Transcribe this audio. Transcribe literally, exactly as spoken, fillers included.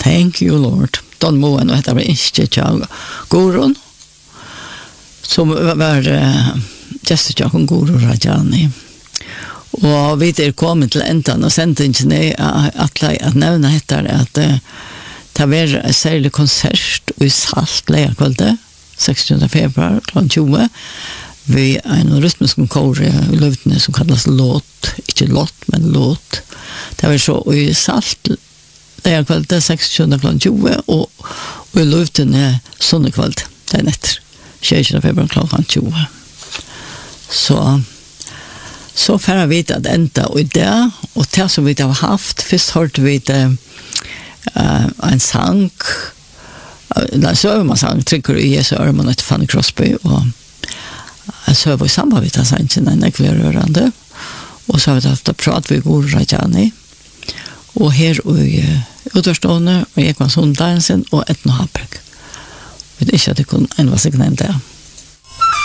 Thank you, Lord. Don Moen, og dette var ikke til Goron, som var uh, gestet til Goro Rajani. Og vi er kommet til enden, og sendte ned at jeg nevner etter at uh, det var en særlig konsert i Salt leierkvalget, sekstende februar, klokken tjue, vi er en rytmisk kår i løvdene som kalles låt, ikke låt, men låt. Det var så i Salt leierkvalget, sekstende klokken tjue, og, og i løvdene sånne kveld, det er netter, tjuende februar klokken tjue. Så så får vi at enda og det, og det som vi har haft, først hørte vi det, uh, en sang, uh, så var man sang, trykker i Jesu Ørman etter Fanny Crosby, og så var vi sammen med det sangen, en ekvelig rørende, og så har vi haft å prate ved Goro Rajani, og her i uh, utforstående, og Ekman Sundlansen, og Etno Haberg. Jeg vet ikke at det kunne en var seg nevnt det.